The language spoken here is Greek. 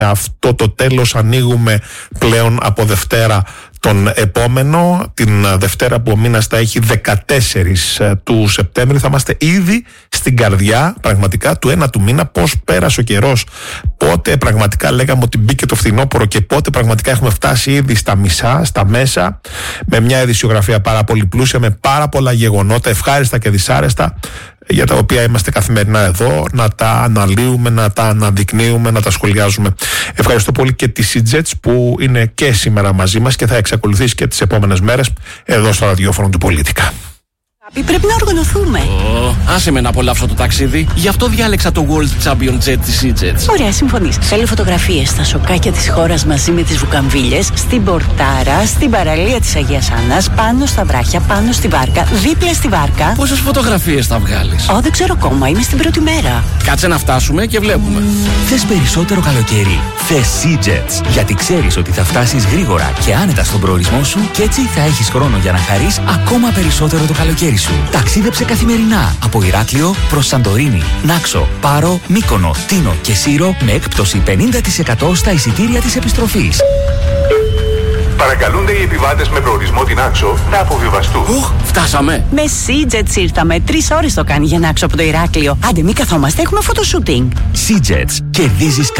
αυτό το τέλος ανοίγουμε πλέον από Δευτέρα τον επόμενο, την Δευτέρα που ο μήνας θα έχει 14 του Σεπτέμβρη. Θα είμαστε ήδη στην καρδιά πραγματικά του ένα του μήνα. Πώς πέρασε ο καιρός, πότε πραγματικά λέγαμε ότι μπήκε το φθινόπωρο και πότε πραγματικά έχουμε φτάσει ήδη στα μισά, στα μέσα, με μια ειδησιογραφία πάρα πολύ πλούσια, με πάρα πολλά γεγονότα ευχάριστα και δυσάρεστα, για τα οποία είμαστε καθημερινά εδώ, να τα αναλύουμε, να τα αναδεικνύουμε, να τα σχολιάζουμε. Ευχαριστώ πολύ και τη Σίτζετς που είναι και σήμερα μαζί μας και θα εξακολουθήσει και τις επόμενες μέρες εδώ στο ραδιόφωνο του Πολίτικα. Πρέπει να οργανωθούμε. Άσε με να απολαύσω το ταξίδι. Γι' αυτό διάλεξα το World Champion Jet της Sitges. Ωραία, συμφωνείς. Θέλω φωτογραφίες στα σοκάκια της χώρας μαζί με τις βουκαμβίλες, στην Πορτάρα, στην παραλία της Αγίας Άννας, πάνω στα βράχια, πάνω στη βάρκα, δίπλα στη βάρκα. Πόσες φωτογραφίες θα βγάλεις? Δεν ξέρω ακόμα, είμαι στην πρώτη μέρα. Κάτσε να φτάσουμε και βλέπουμε. Θες περισσότερο καλοκαίρι? Θες Sitges. Γιατί ξέρεις ότι θα φτάσεις γρήγορα και άνετα στον προορισμό σου και έτσι θα έχεις χρόνο για να χαρείς ακόμα περισσότερο το καλοκαίρι σου. Ταξίδεψε καθημερινά από Ηράκλειο προς Σαντορίνη, Νάξο, Πάρο, Μύκονο, Τίνο και Σύρο με έκπτωση 50% στα εισιτήρια της επιστροφής. Παρακαλούνται οι επιβάτες με προορισμό την Νάξο να αποβιβαστούν. Φτάσαμε. Με Sitges ήρθαμε. 3 ώρες το κάνει για Νάξο από το Ηράκλειο. Άντε, μη καθόμαστε, έχουμε φωτοσούτινγκ. Sitges. Κερδίζεις